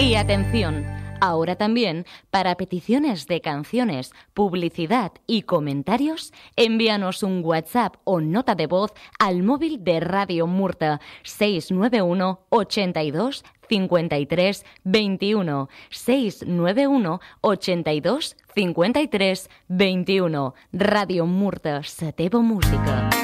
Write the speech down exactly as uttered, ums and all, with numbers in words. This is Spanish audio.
Y atención, ahora también, para peticiones de canciones, publicidad y comentarios, envíanos un WhatsApp o nota de voz al móvil de Radio Murta seis nueve uno, ochenta y dos, cincuenta y tres, veintiuno, seis nueve uno, ochenta y dos, cincuenta y tres, veintiuno. Radio Murta, la teva música.